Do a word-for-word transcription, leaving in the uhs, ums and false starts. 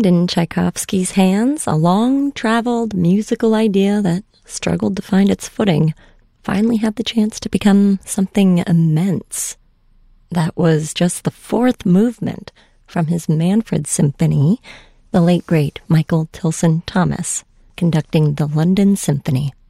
And in Tchaikovsky's hands, a long-traveled musical idea that struggled to find its footing finally had the chance to become something immense. That was just the fourth movement from his Manfred Symphony, the late, great Michael Tilson Thomas conducting the London Symphony.